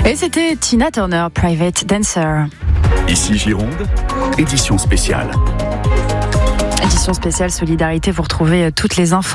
Et c'était Tina Turner, Private Dancer. Ici Gironde, édition spéciale. Édition spéciale Solidarité, vous retrouvez toutes les infos